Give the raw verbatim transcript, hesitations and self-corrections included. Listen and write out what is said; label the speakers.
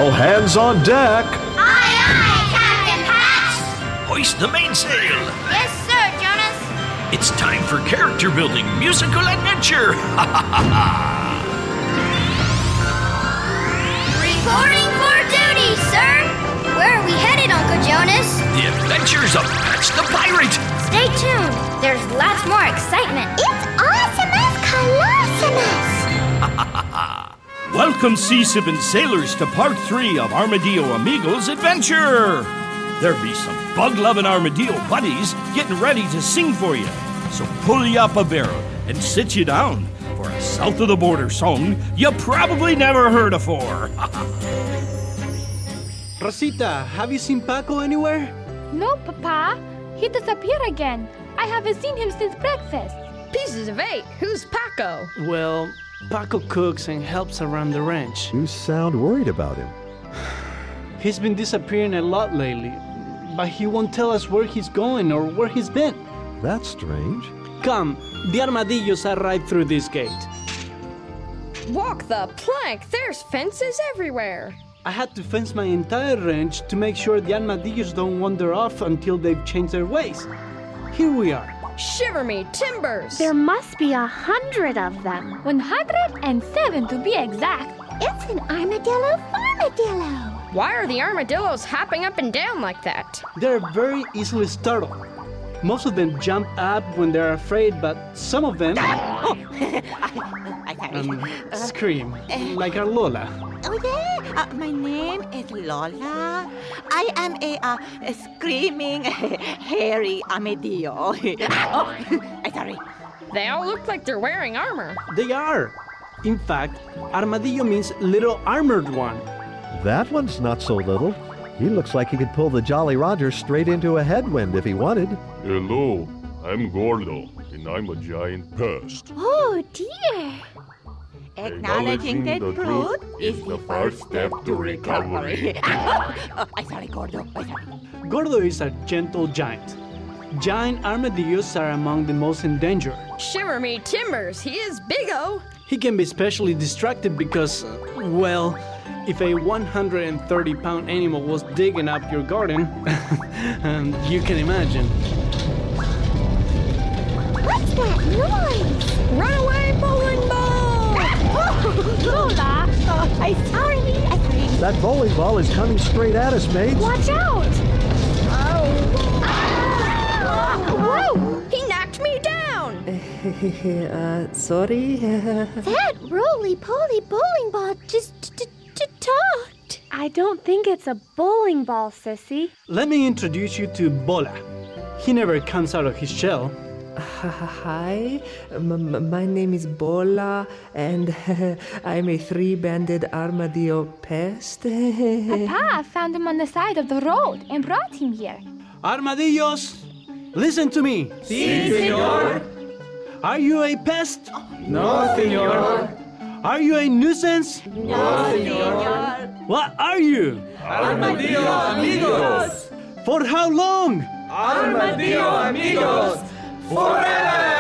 Speaker 1: All hands on deck.
Speaker 2: Aye, aye, Captain Patch.
Speaker 3: Hoist the mainsail.
Speaker 2: Yes, sir, Jonas.
Speaker 3: It's time for character building musical adventure.
Speaker 2: Reporting for duty, sir. Where are we headed, Uncle Jonas?
Speaker 3: The adventures of Patch the Pirate.
Speaker 2: Stay tuned. There's lots more excitement. It's Awesomus Colossimus.
Speaker 4: Welcome, Sea-sipping sailors, to part three of Armadillo Amigos Adventure. There be some bug-loving Armadillo buddies getting ready to sing for you. So pull you up a barrel and sit you down for a south-of-the-border song you probably never heard afore.
Speaker 5: Rosita, have you seen Paco anywhere?
Speaker 6: No, Papa. He disappeared again. I haven't seen him since breakfast.
Speaker 7: Pieces of eight. Who's Paco?
Speaker 5: Well, Paco cooks and helps around the ranch.
Speaker 1: You sound worried about him.
Speaker 5: He's been disappearing a lot lately, but he won't tell us where he's going or where he's been.
Speaker 1: That's strange.
Speaker 5: Come, the armadillos are right through this gate.
Speaker 7: Walk the plank. There's fences everywhere.
Speaker 5: I had to fence my entire ranch to make sure the armadillos don't wander off until they've changed their ways. Here we are.
Speaker 7: Shiver me timbers.
Speaker 6: There must be a hundred of them. One hundred and seven to be exact.
Speaker 2: It's an armadillo farmadillo.
Speaker 7: Why are the armadillos hopping up and down like that?
Speaker 5: They're very easily startled. Most of them jump up when they're afraid, but some of them um, scream, like our Lola.
Speaker 8: Oh, yeah. Uh, my name is Lola. I am a, uh, a screaming, hairy armadillo. Oh, I'm sorry.
Speaker 7: They all look like they're wearing armor.
Speaker 5: They are. In fact, armadillo means little armored one.
Speaker 1: That one's not so little. He looks like he could pull the Jolly Roger straight into a headwind if he wanted.
Speaker 9: Hello, I'm Gordo, and I'm a giant pest.
Speaker 2: Oh, dear.
Speaker 8: Acknowledging the truth is the first step to recovery. Oh, I'm sorry, Gordo. I'm sorry.
Speaker 5: Gordo is a gentle giant. Giant armadillos are among the most endangered.
Speaker 7: Shiver me timbers. He is big-o.
Speaker 5: He can be especially distracted because, uh, well, if a one hundred thirty pound animal was digging up your garden, um, you can imagine.
Speaker 2: What's that noise?
Speaker 7: Runaway bowling ball!
Speaker 6: Lola!
Speaker 2: Oh, I'm sorry. I'm sorry.
Speaker 1: That bowling ball is coming straight at us, mates.
Speaker 6: Watch out!
Speaker 7: Whoa! He knocked me down!
Speaker 10: uh, sorry?
Speaker 2: That roly-poly bowling ball just t- t- talked.
Speaker 6: I don't think it's a bowling ball, Sissy.
Speaker 5: Let me introduce you to Bola. He never comes out of his shell.
Speaker 10: Hi, m- m- my name is Bola, and I'm a three-banded armadillo pest.
Speaker 6: Papa found him on the side of the road and brought him here.
Speaker 5: Armadillos, listen to me.
Speaker 11: Sí, señor.
Speaker 5: Are you a pest?
Speaker 11: No, señor.
Speaker 5: Are you a nuisance?
Speaker 11: No, señor.
Speaker 5: What are you?
Speaker 11: Armadillo amigos.
Speaker 5: For how long?
Speaker 11: Armadillo amigos. Forever!